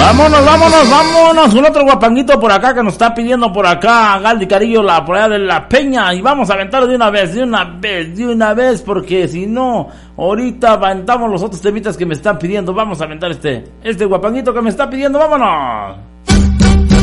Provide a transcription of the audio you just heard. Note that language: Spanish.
Vámonos, un otro guapanguito por acá que nos está pidiendo por acá, Galdi Carillo, por allá de la Peña, y vamos a aventarlo de una vez, porque si no, ahorita aventamos los otros temitas que me están pidiendo. Vamos a aventar este guapanguito que me está pidiendo, vámonos.